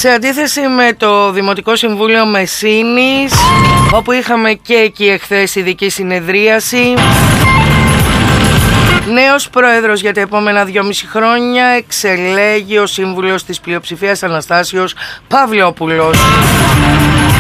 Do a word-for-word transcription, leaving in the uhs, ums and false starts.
Σε αντίθεση με το Δημοτικό Συμβούλιο Μεσίνης, όπου είχαμε και εκεί εχθές ειδική συνεδρίαση, νέος πρόεδρος για τα επόμενα δυόμιση χρόνια εξελέγει ο σύμβουλος της πλειοψηφίας Αναστάσιος Παυλόπουλος.